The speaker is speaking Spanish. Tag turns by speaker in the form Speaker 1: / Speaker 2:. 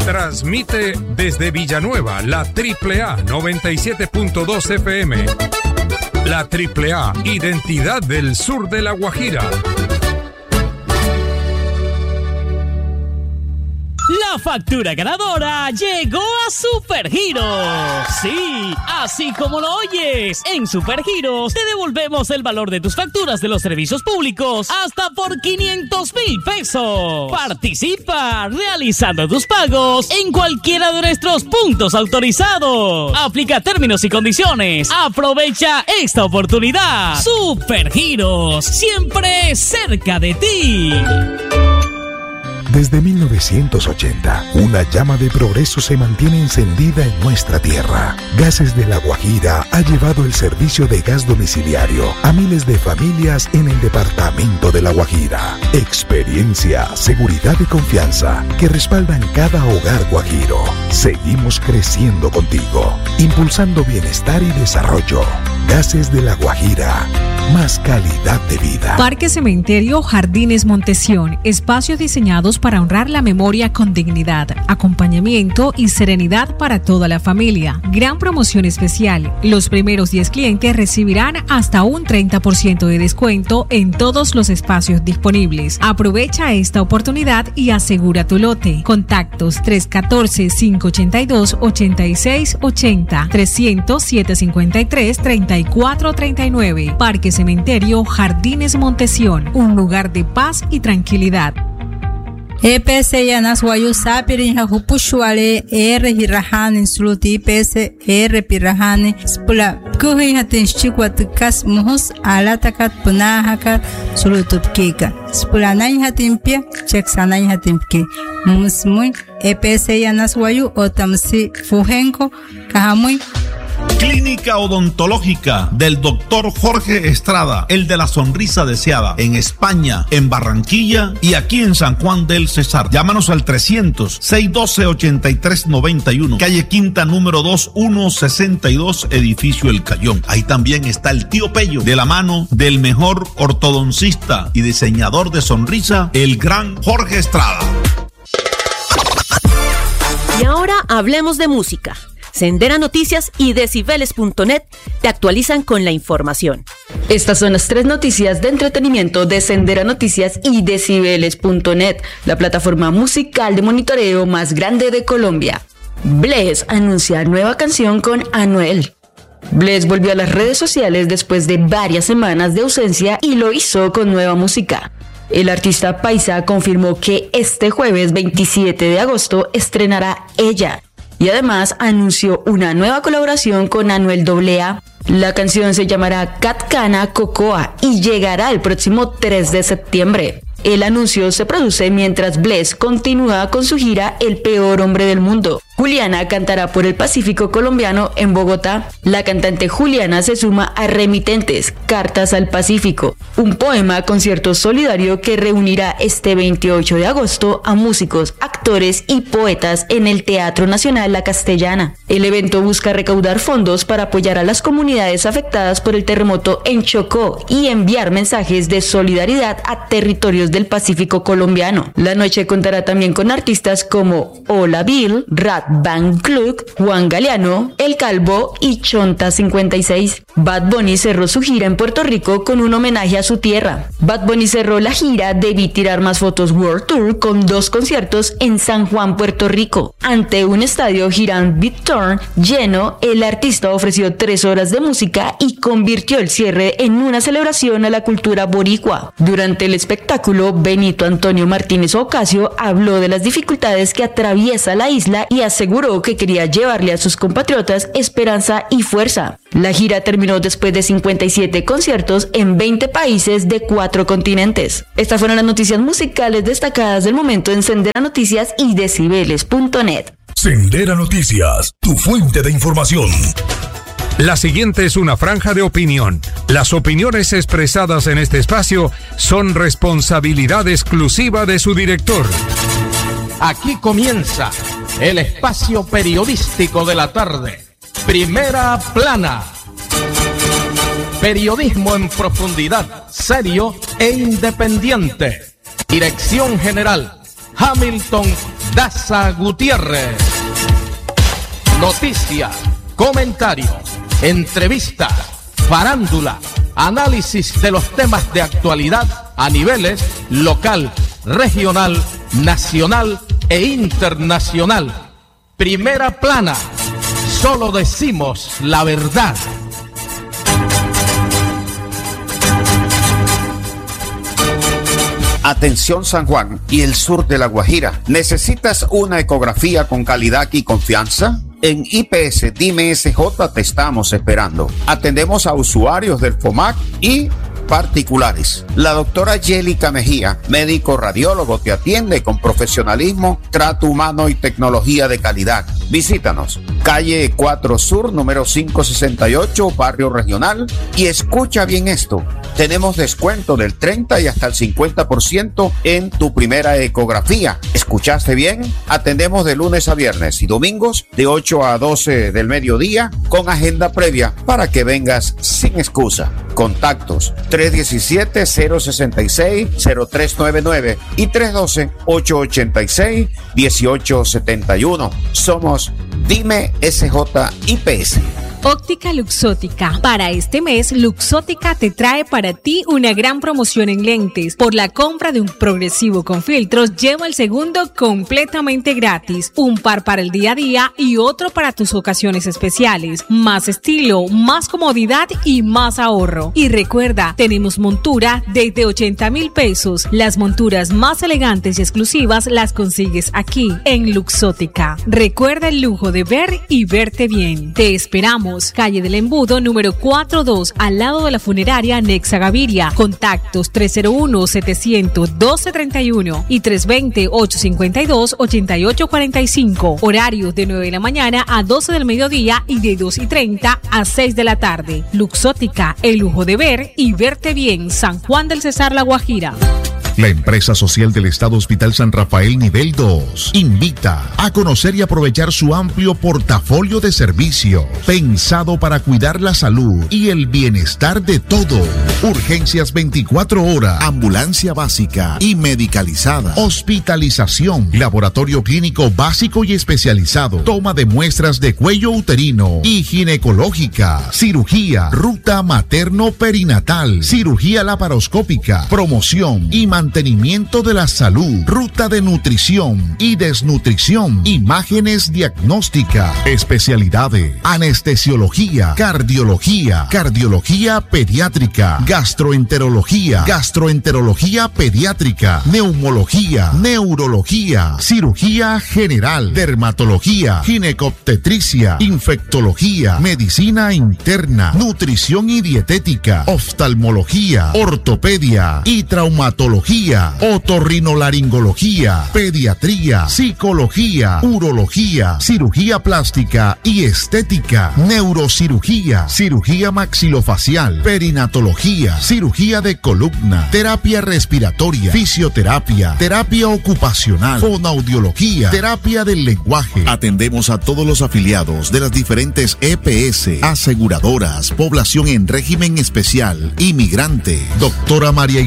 Speaker 1: Transmite desde Villanueva la AAA 97.2 FM. La AAA, identidad del sur de La Guajira.
Speaker 2: La factura ganadora llegó a Supergiros. Sí, así como lo oyes. En Supergiros te devolvemos el valor de tus facturas de los servicios públicos hasta por 500,000 pesos. Participa realizando tus pagos en cualquiera de nuestros puntos autorizados. Aplica términos y condiciones. Aprovecha esta oportunidad. Supergiros, siempre cerca de ti.
Speaker 3: Desde 1980, una llama de progreso se mantiene encendida en nuestra tierra. Gases de La Guajira ha llevado el servicio de gas domiciliario a miles de familias en el departamento de La Guajira. Experiencia, seguridad y confianza que respaldan cada hogar guajiro. Seguimos creciendo contigo, impulsando bienestar y desarrollo. Gases de La Guajira, más calidad de vida.
Speaker 4: Parque Cementerio Jardines Montesión, espacios diseñados para honrar la memoria con dignidad, acompañamiento y serenidad para toda la familia. Gran promoción especial. Los primeros 10 clientes recibirán hasta un 30% de descuento en todos los espacios disponibles. Aprovecha esta oportunidad y asegura tu lote. Contactos 314-582-8680, 300-753-3439. Parque Cementerio Jardines Montesión, un lugar de paz y tranquilidad.
Speaker 5: EPS Yanas Wayu Sapirin Hakupushwale Hirahani Suluti EPS Pirahani Spula Kuhi Hatin Chikwatkas Muhus Alatakat Punahakat Sulutupkika Spulanai Hatimpia Cheksanai Hatimpki Musmui EPS Yanas Wayu Otamsi Fujenko Kahamui.
Speaker 6: Clínica Odontológica del Dr. Jorge Estrada, el de la sonrisa deseada, en España, en Barranquilla y aquí en San Juan del Cesar. Llámanos al 300-612-8391, calle Quinta, número 2, 162, edificio El Cayón. Ahí también está el tío Pello, de la mano del mejor ortodoncista y diseñador de sonrisa, el gran Jorge Estrada.
Speaker 7: Y ahora hablemos de música. Sendera Noticias y Decibeles.net te actualizan con la información. Estas son las 3 noticias de entretenimiento de Sendera Noticias y Decibeles.net, la plataforma musical de monitoreo más grande de Colombia. Bless anuncia nueva canción con Anuel. Bless volvió a las redes sociales después de varias semanas de ausencia y lo hizo con nueva música. El artista paisa confirmó que este jueves 27 de agosto estrenará Ella. Y además anunció una nueva colaboración con Anuel AA. La canción se llamará Catcana Cocoa y llegará el próximo 3 de septiembre. El anuncio se produce mientras Bless continúa con su gira El Peor Hombre del Mundo. Juliana cantará por el Pacífico colombiano en Bogotá. La cantante Juliana se suma a Remitentes, Cartas al Pacífico, un poema concierto solidario que reunirá este 28 de agosto a músicos, actores y poetas en el Teatro Nacional La Castellana. El evento busca recaudar fondos para apoyar a las comunidades afectadas por el terremoto en Chocó y enviar mensajes de solidaridad a territorios del Pacífico colombiano. La noche contará también con artistas como Hola Bill, Rat Band Club, Juan Galeano, El Calvo y Chonta 56. Bad Bunny cerró su gira en Puerto Rico con un homenaje a su tierra. Bad Bunny cerró la gira Debí Tirar Más Fotos World Tour con 2 conciertos en San Juan, Puerto Rico. Ante un estadio Girán Big Turn lleno, el artista ofreció 3 horas de música y convirtió el cierre en una celebración a la cultura boricua. Durante el espectáculo, Benito Antonio Martínez Ocasio habló de las dificultades que atraviesa la isla y aseguró que quería llevarle a sus compatriotas esperanza y fuerza. La gira terminó después de 57 conciertos en 20 países de 4 continentes. Estas fueron las noticias musicales destacadas del momento en Sendera Noticias y Decibeles.net.
Speaker 3: Sendera Noticias, tu fuente de información.
Speaker 1: La siguiente es una franja de opinión. Las opiniones expresadas en este espacio son responsabilidad exclusiva de su director.
Speaker 8: Aquí comienza el espacio periodístico de la tarde. Primera Plana. Periodismo en profundidad, serio e independiente. Dirección General, Hamilton Daza Gutiérrez. Noticias, comentarios, entrevistas, farándula, análisis de los temas de actualidad a niveles local, regional, nacional e internacional. Primera Plana, solo decimos la verdad.
Speaker 9: Atención San Juan y el sur de La Guajira. ¿Necesitas una ecografía con calidad y confianza? En IPS Dime SJ te estamos esperando. Atendemos a usuarios del FOMAC y particulares. La doctora Yélica Mejía, médico radiólogo, te atiende con profesionalismo, trato humano y tecnología de calidad. Visítanos, calle 4 Sur, número 568, Barrio Regional. Y escucha bien esto, tenemos descuento del 30 y hasta el 50% en tu primera ecografía. ¿Escuchaste bien? Atendemos de lunes a viernes y domingos de 8 a 12 del mediodía con agenda previa para que vengas sin excusa. Contactos 317-066-0399 y 312-886-1871. Somos Dime SJ IPS.
Speaker 4: Óptica Luxótica. Para este mes, Luxótica te trae para ti una gran promoción en lentes. Por la compra de un progresivo con filtros, lleva el segundo completamente gratis. Un par para el día a día y otro para tus ocasiones especiales. Más estilo, más comodidad y más ahorro. Y recuerda, tenemos montura desde 80,000 pesos. Las monturas más elegantes y exclusivas las consigues aquí, en Luxótica. Recuerda el lujo de ver y verte bien. Te esperamos. Calle del Embudo, número 42, al lado de la funeraria Nexa Gaviria. Contactos 301-700-1231 y 320-852-8845. Horarios de 9 de la mañana a 12 del mediodía y de 2:30 a 6 de la tarde. Luxótica, el lujo de ver y verte bien. San Juan del Cesar, La Guajira.
Speaker 10: La empresa social del Estado Hospital San Rafael Nivel 2 invita a conocer y aprovechar su amplio portafolio de servicio pensado para cuidar la salud y el bienestar de todos. Urgencias 24 horas, ambulancia básica y medicalizada, hospitalización, laboratorio clínico básico y especializado, toma de muestras de cuello uterino y ginecológica, cirugía, ruta materno-perinatal, cirugía laparoscópica, promoción y mantenimiento de la salud, ruta de nutrición y desnutrición, imágenes diagnósticas, especialidades, anestesiología, cardiología, cardiología pediátrica, gastroenterología, gastroenterología pediátrica, neumología, neurología, cirugía general, dermatología, ginecobstetricia, infectología, medicina interna, nutrición y dietética, oftalmología, ortopedia y traumatología, otorrinolaringología, pediatría, psicología, urología, cirugía plástica y estética, neurocirugía, cirugía maxilofacial, perinatología, cirugía de columna, terapia respiratoria, fisioterapia, terapia ocupacional, fonoaudiología, terapia del lenguaje. Atendemos a todos los afiliados de las diferentes EPS, aseguradoras, población en régimen especial, inmigrante. Doctora María